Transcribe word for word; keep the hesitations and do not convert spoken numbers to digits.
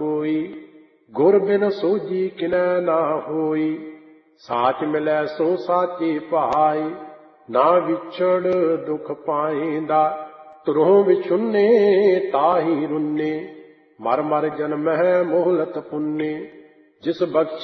कोई, गुर बिन सोजी किनै ना होई। साच मिलै सो साचे भाई, ना विछड़ दुख पाइंदा। तुरहों विछुन्ने ताहि रुन्ने, मर मर जन्म है मोहलत पुन्ने। जिस बख्शी